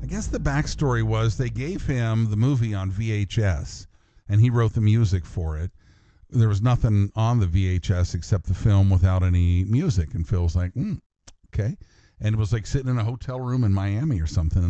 I guess the backstory was they gave him the movie on VHS, and he wrote the music for it. There was nothing on the VHS except the film without any music, and Phil was like, okay. And it was like sitting in a hotel room in Miami or something.